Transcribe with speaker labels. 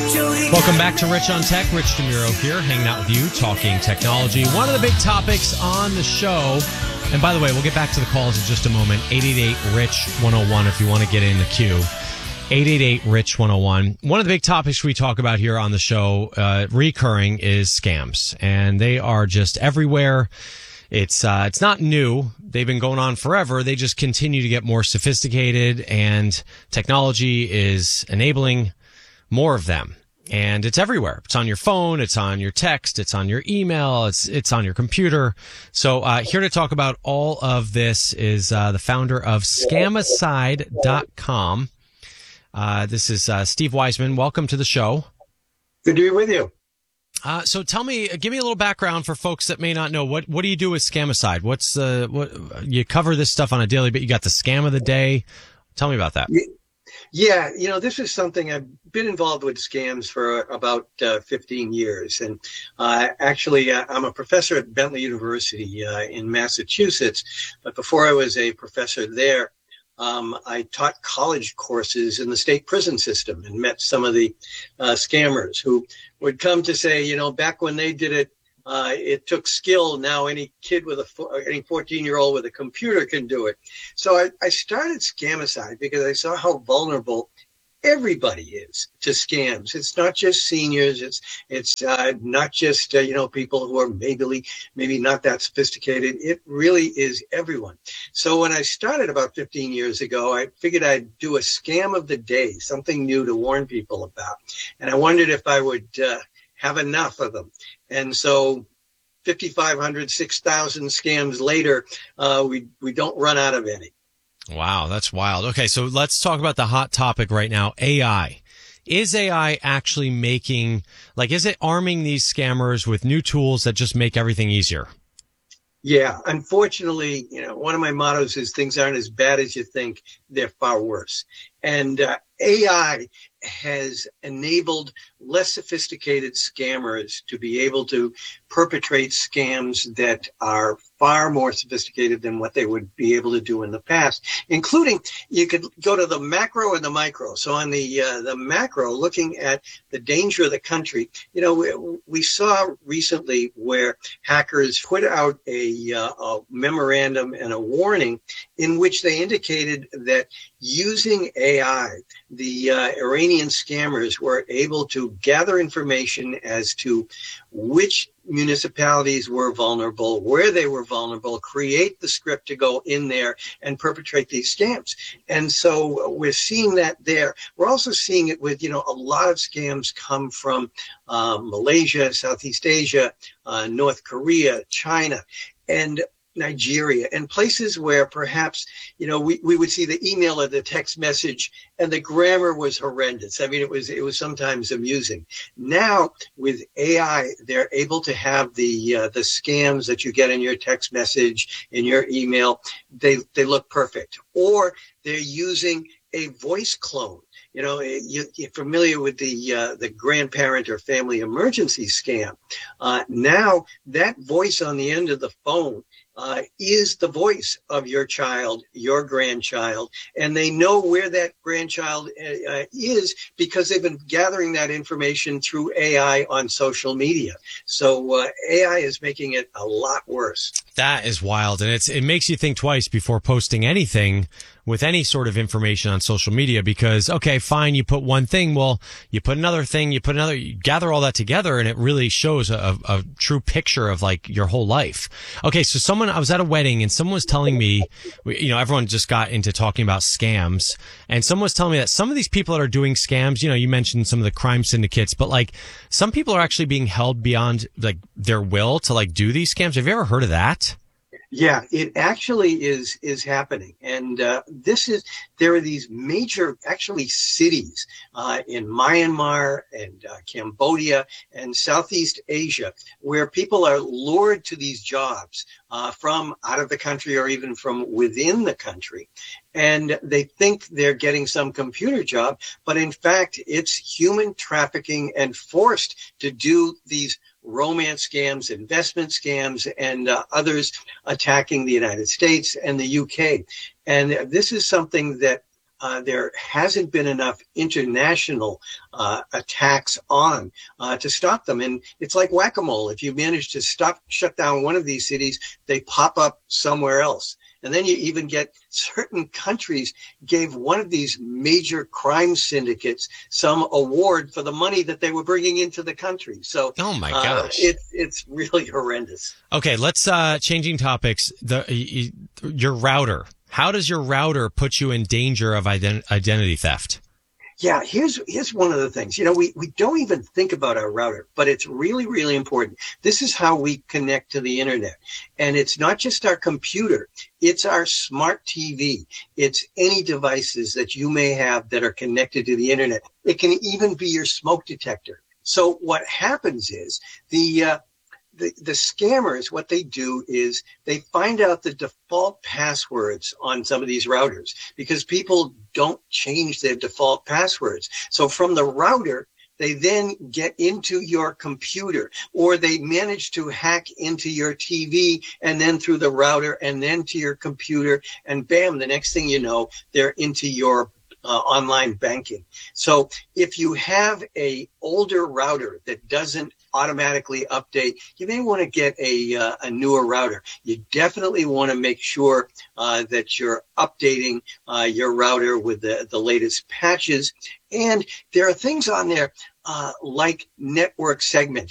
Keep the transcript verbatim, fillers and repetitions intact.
Speaker 1: Welcome back to Rich on Tech. Rich DeMuro here, hanging out with you, talking technology. One of the big topics on the show, and by the way, we'll get back to the calls in just a moment, eight eight eight, R I C H, one oh one if you want to get in the queue. eight eight eight, R I C H, one oh one. One of the big topics we talk about here on the show, uh, recurring, is scams. And they are just everywhere. It's uh, it's not new. They've been going on forever. They just continue to get more sophisticated, and technology is enabling more of them. And it's everywhere. It's on your phone. It's on your text. It's on your email. It's it's on your computer. So uh, here to talk about all of this is uh, the founder of Scamicide dot com. Uh, this is uh, Steve Wiseman. Welcome to the show.
Speaker 2: Good to be with you.
Speaker 1: Uh, so tell me, give me a little background for folks that may not know. What what do you do with Scamicide? What's the what you cover this stuff on a daily? But you got the scam of the day. Tell me about that.
Speaker 2: Yeah, you know, this is something I've been involved with scams for about uh, fifteen years. And uh, actually, uh, I'm a professor at Bentley University uh, in Massachusetts. But before I was a professor there, um, I taught college courses in the state prison system and met some of the uh, scammers who would come to say, you know, back when they did it, Uh, it took skill. Now any kid with a, any fourteen-year-old with a computer can do it. So I, I started Scamicide because I saw how vulnerable everybody is to scams. It's not just seniors. It's it's uh, not just, uh, you know, people who are maybe, maybe not that sophisticated. It really is everyone. So when I started about fifteen years ago, I figured I'd do a scam of the day, something new to warn people about. And I wondered if I would uh, have enough of them. And so fifty-five hundred, six thousand scams later, uh, we, we don't run out of any.
Speaker 1: Wow, that's wild. Okay, so let's talk about the hot topic right now, A I. Is A I actually making, like, is it arming these scammers with new tools that just make everything easier?
Speaker 2: Yeah, unfortunately, you know, one of my mottos is things aren't as bad as you think, they're far worse. And uh, A I has enabled less sophisticated scammers to be able to perpetrate scams that are far more sophisticated than what they would be able to do in the past, including you could go to the macro and the micro. So on the uh, the macro, looking at the danger of the country, you know, we, we saw recently where hackers put out a, uh, a memorandum and a warning in which they indicated that using A I, the uh, Iranian scammers were able to gather information as to which municipalities were vulnerable, where they were vulnerable, create the script to go in there and perpetrate these scams. And so we're seeing that there. We're also seeing it with, you know, a lot of scams come from uh, Malaysia, Southeast Asia, uh, North Korea, China, and Nigeria, and places where perhaps, you know, we, we would see the email or the text message and the grammar was horrendous. I mean, it was it was sometimes amusing. Now with A I, they're able to have the uh, the scams that you get in your text message, in your email. They they look perfect, or they're using a voice clone. You know, you, you're familiar with the uh, the grandparent or family emergency scam. Uh, now that voice on the end of the phone Uh, is the voice of your child, your grandchild, and they know where that grandchild uh, is because they've been gathering that information through A I on social media. So uh, A I is making it a lot worse.
Speaker 1: That is wild, and it's it makes you think twice before posting anything with any sort of information on social media, because, okay, fine, you put one thing, well, you put another thing, you put another, you gather all that together, and it really shows a, a true picture of, like, your whole life. Okay, so someone, I was at a wedding, and someone was telling me, you know, everyone just got into talking about scams, and someone was telling me that some of these people that are doing scams, you know, you mentioned some of the crime syndicates, but, like, some people are actually being held beyond, like, their will to, like, do these scams. Have you ever heard of that?
Speaker 2: Yeah, it actually is is happening, and uh, this is there are these major actually cities uh, in Myanmar and uh, Cambodia and Southeast Asia where people are lured to these jobs uh, from out of the country or even from within the country, and they think they're getting some computer job, but in fact it's human trafficking and forced to do these romance scams, investment scams, and uh, others attacking the United States and the U K. And this is something that uh, there hasn't been enough international uh, attacks on uh, to stop them. And it's like whack-a-mole. If you manage to stop, shut down one of these cities, they pop up somewhere else. And then you even get certain countries gave one of these major crime syndicates some award for the money that they were bringing into the country. So,
Speaker 1: oh my gosh,
Speaker 2: uh, it's it's really horrendous.
Speaker 1: Okay, let's uh, changing topics. The your router. How does your router put you in danger of ident- identity theft?
Speaker 2: Yeah, here's here's one of the things. You know, we, we don't even think about our router, but it's really, really important. This is how we connect to the internet. And it's not just our computer. It's our smart T V. It's any devices that you may have that are connected to the internet. It can even be your smoke detector. So what happens is the uh, The, the scammers, what they do is they find out the default passwords on some of these routers because people don't change their default passwords. So from the router, they then get into your computer, or they manage to hack into your T V and then through the router and then to your computer. And bam, the next thing you know, they're into your Uh, online banking. So if you have a older router that doesn't automatically update, you may want to get a uh, a newer router. You definitely want to make sure uh, that you're updating uh, your router with the, the latest patches. And there are things on there uh, like network segmenting.